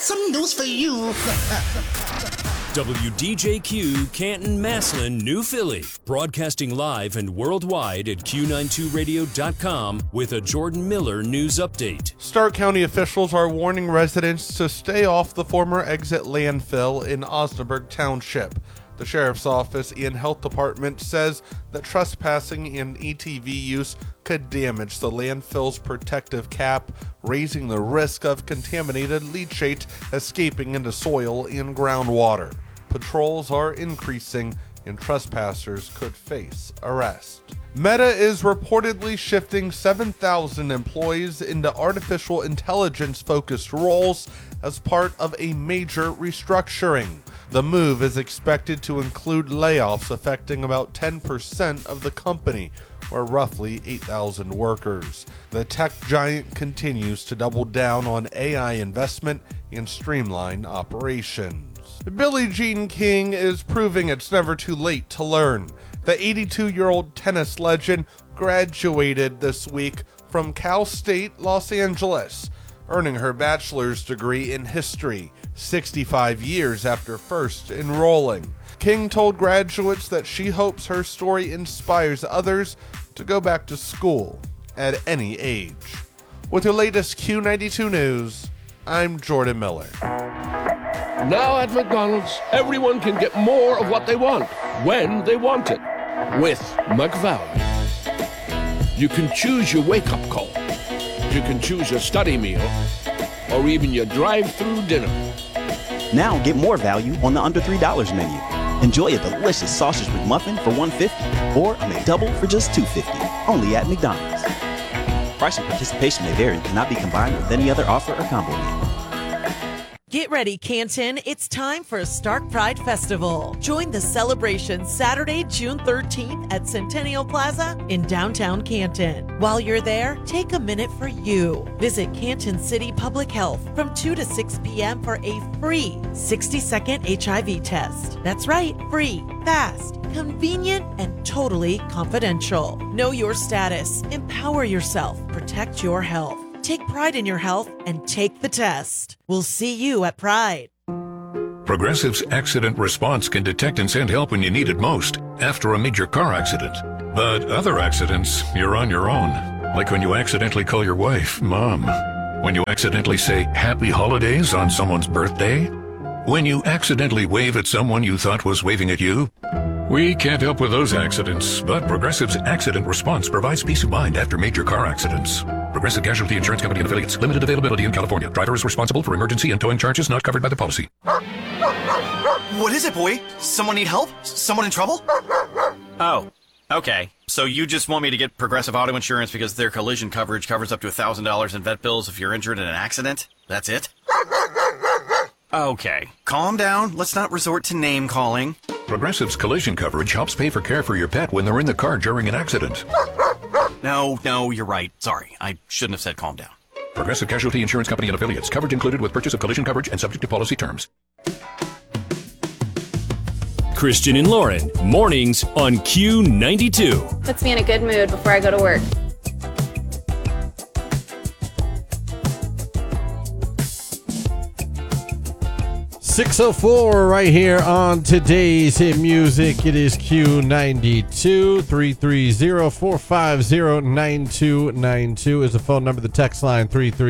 some news for you. WDJQ, Canton, Massillon, New Philly. Broadcasting live and worldwide at Q92Radio.com with a Jordan Miller news update. Stark County officials are warning residents to stay off the former exit landfill in Osnaburg Township. The Sheriff's Office and Health Department says that trespassing and ATV use could damage the landfill's protective cap, raising the risk of contaminated leachate escaping into soil and groundwater. Patrols are increasing and trespassers could face arrest. Meta is reportedly shifting 7,000 employees into artificial intelligence-focused roles as part of a major restructuring. The move is expected to include layoffs affecting about 10% of the company, or roughly 8,000 workers. The tech giant continues to double down on AI investment and streamline operations. Billie Jean King is proving it's never too late to learn. The 82-year-old tennis legend graduated this week from Cal State Los Angeles, earning her bachelor's degree in history 65 years after first enrolling. King told graduates that she hopes her story inspires others to go back to school at any age. With your latest Q92 news, I'm Jordan Miller. Now at McDonald's, everyone can get more of what they want, when they want it, with McValue. You can choose your wake-up call. You can choose your study meal, or even your drive-through dinner. Now get more value on the under $3 menu. Enjoy a delicious sausage McMuffin for $1.50 or a McDouble for just $2.50. Only at McDonald's. Price and participation may vary and cannot be combined with any other offer or combo meal. Get ready, Canton. It's time for a Stark Pride Festival. Join the celebration Saturday, June 13th at Centennial Plaza in downtown Canton. While you're there, take a minute for you. Visit Canton City Public Health from 2 to 6 p.m. for a free 60-second HIV test. That's right, free, fast, convenient, and totally confidential. Know your status, empower yourself, protect your health. Take pride in your health and take the test. We'll see you at Pride. Progressive's Accident Response can detect and send help when you need it most after a major car accident. But other accidents, you're on your own. Like when you accidentally call your wife Mom. When you accidentally say Happy Holidays on someone's birthday. When you accidentally wave at someone you thought was waving at you. We can't help with those accidents, but Progressive's Accident Response provides peace of mind after major car accidents. Progressive Casualty Insurance Company and Affiliates. Limited availability in California. Driver is responsible for emergency and towing charges not covered by the policy. What is it, boy? Someone need help? Someone in trouble? Oh, okay. So you just want me to get Progressive Auto Insurance because their collision coverage covers up to $1,000 in vet bills if you're injured in an accident? That's it? Okay. Calm down. Let's not resort to name calling. Progressive's collision coverage helps pay for care for your pet when they're in the car during an accident. No, you're right. Sorry, I shouldn't have said calm down. Progressive Casualty Insurance Company and Affiliates. Coverage included with purchase of collision coverage and subject to policy terms. Christian and Lauren, mornings on Q92. Puts me in a good mood before I go to work. .604 right here on today's hit music. It is Q92. 330-450-9292 is the phone number. The text line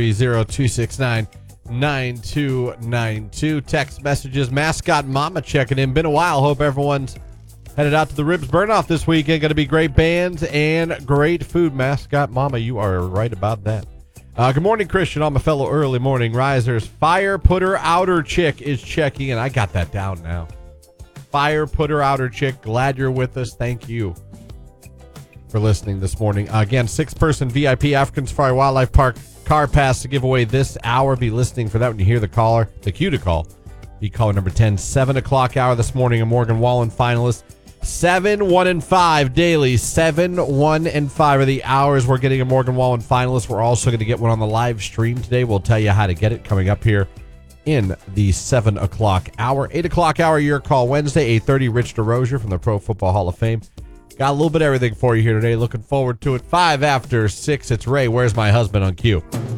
330-269-9292. Text messages. Mascot Mama checking in. Been a while. Hope everyone's headed out to the Ribs Burnoff this weekend. Going to be great bands and great food. Mascot Mama, you are right about that. Good morning, Christian. I'm a fellow early morning risers. Fire Putter Outer Chick is checking in. I got that down now. Fire Putter Outer Chick. Glad you're with us. Thank you for listening this morning. Again, 6-person VIP African Safari Wildlife Park car pass to give away this hour. Be listening for that when you hear the caller, the cue to call. Be caller number 10, 7 o'clock hour this morning. A Morgan Wallen finalist. 7, 1, and 5 daily. 7, 1, and 5 are the hours we're getting a Morgan Wallen finalist. We're also going to get one on the live stream today. We'll tell you how to get it coming up here in the 7 o'clock hour. 8 o'clock hour, your call Wednesday, 8:30. Rich DeRozier from the Pro Football Hall of Fame. Got a little bit of everything for you here today. Looking forward to it. 5 after 6, it's Ray, Where's My Husband on Q.